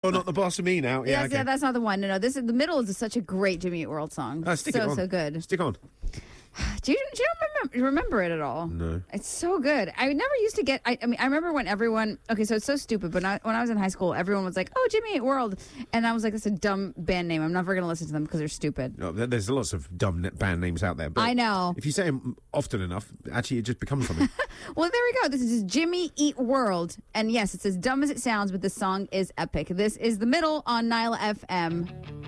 Oh, not the boss of me now. Yeah, Yes, yeah, that's not the one. No, this is the middle is such a great Jimmy Eat World song. Stick it on. So good. Stick on. Do you remember it at all? No. It's so good. I never used to get. I mean, I remember when everyone. Okay, so it's so stupid. But when I was in high school, everyone was like, "Oh, Jimmy Eat World," and I was like, "That's a dumb band name. I'm never going to listen to them because they're stupid." No, there's lots of dumb band names out there. But I know. If you say them often enough, actually, it just becomes something. Well, there we go. This is Jimmy Eat World, and yes, it's as dumb as it sounds, but the song is epic. This is The Middle on Nyla FM.